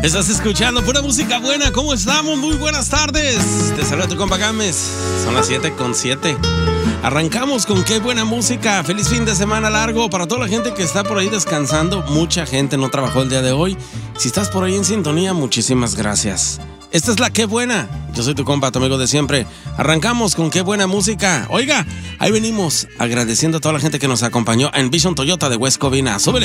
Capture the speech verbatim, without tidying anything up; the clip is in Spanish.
Estás escuchando pura música buena. ¿Cómo estamos? Muy buenas tardes. Te saluda tu compa Gámez. Son las siete con siete. Arrancamos con qué buena música. Feliz fin de semana largo para toda la gente que está por ahí descansando. Mucha gente no trabajó el día de hoy. Si estás por ahí en sintonía, muchísimas gracias. Esta es la qué buena. Yo soy tu compa, tu amigo de siempre. Arrancamos con qué buena música. Oiga, ahí venimos agradeciendo a toda la gente que nos acompañó en Vision Toyota de West Covina. Súbele.